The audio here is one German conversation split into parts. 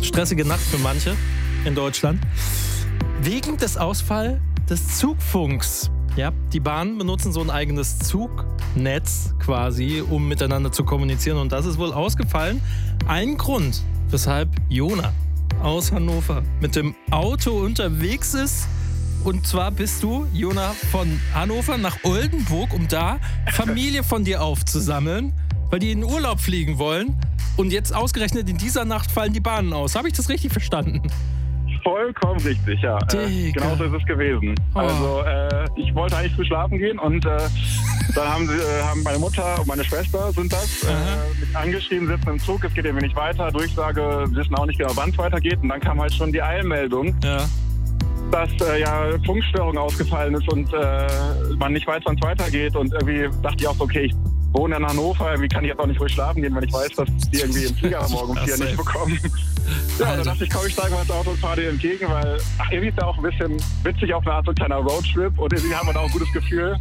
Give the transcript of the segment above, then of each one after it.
stressige Nacht für manche in Deutschland. Wegen des Ausfalls des Zugfunks. Ja, die Bahnen benutzen so ein eigenes Zugnetz quasi, um miteinander zu kommunizieren. Und das ist wohl ausgefallen. Ein Grund, weshalb Jona aus Hannover mit dem Auto unterwegs ist. Und zwar bist du, Jona, von Hannover nach Oldenburg, um da Familie von dir aufzusammeln, weil die in den Urlaub fliegen wollen. Und jetzt ausgerechnet in dieser Nacht fallen die Bahnen aus. Habe ich das richtig verstanden? Vollkommen richtig, ja. Genau so ist es gewesen. Oh. Also ich wollte eigentlich früh schlafen gehen und dann haben meine Mutter und meine Schwester sind das mich angeschrieben, sitzen im Zug, es geht irgendwie nicht weiter, Durchsage, wissen auch nicht genau, wann es weitergeht. Und dann kam halt schon die Eilmeldung, dass Funkstörung ausgefallen ist und man nicht weiß, wann es weitergeht. Und irgendwie dachte ich auch so, okay, ich wohne in Hannover, wie kann ich jetzt auch nicht ruhig schlafen gehen, wenn ich weiß, dass die irgendwie im Flieger morgen um 4 nicht bekommen. Ja, dann dachte ich, komm, ich steige mal ins Auto und fahre dir entgegen, weil, irgendwie ist da auch ein bisschen witzig auf eine Art so ein kleiner Roadtrip und irgendwie haben wir da auch ein gutes Gefühl.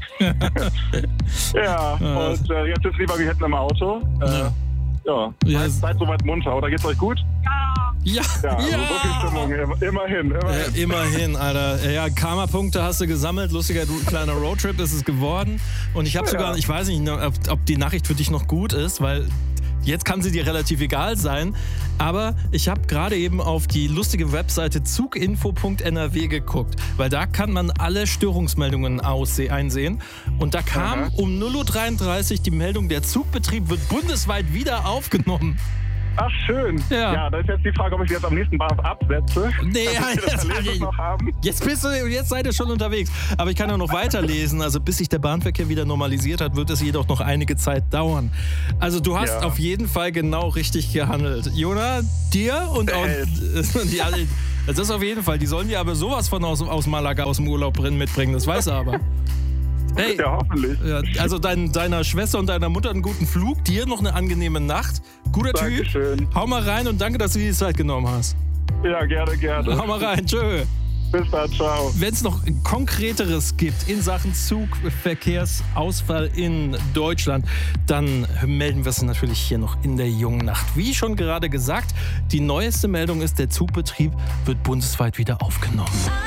Und jetzt ist lieber, wir hätten im Auto. Seid soweit munter, oder geht's euch gut? Ja, also so viel Stimmung, immerhin. Immerhin, Alter. Ja, Karma-Punkte hast du gesammelt, lustiger kleiner Roadtrip ist es geworden. Und ich habe sogar, ich weiß nicht, ob die Nachricht für dich noch gut ist, weil jetzt kann sie dir relativ egal sein, aber ich habe gerade eben auf die lustige Webseite zuginfo.nrw geguckt, weil da kann man alle Störungsmeldungen einsehen. Und da kam um 0:33 Uhr die Meldung, der Zugbetrieb wird bundesweit wieder aufgenommen. Ach, schön. Ja, da ist jetzt die Frage, ob ich jetzt am nächsten Bahnhof absetze. Nee, jetzt seid ihr schon unterwegs. Aber ich kann ja noch weiterlesen. Also bis sich der Bahnverkehr wieder normalisiert hat, wird es jedoch noch einige Zeit dauern. Also du hast auf jeden Fall genau richtig gehandelt. Jona, dir und auch... Das ist auf jeden Fall. Die sollen dir aber sowas von aus Malaga aus dem Urlaub mitbringen. Das weiß er aber. Hey, ja, hoffentlich. Also deiner Schwester und deiner Mutter einen guten Flug, dir noch eine angenehme Nacht. Guter Dankeschön. Typ. Hau mal rein und danke, dass du dir die Zeit genommen hast. Ja, gerne. Hau mal rein, tschö. Bis dann, ciao. Wenn es noch Konkreteres gibt in Sachen Zugverkehrsausfall in Deutschland, dann melden wir es natürlich hier noch in der jungen Nacht. Wie schon gerade gesagt, die neueste Meldung ist, der Zugbetrieb wird bundesweit wieder aufgenommen.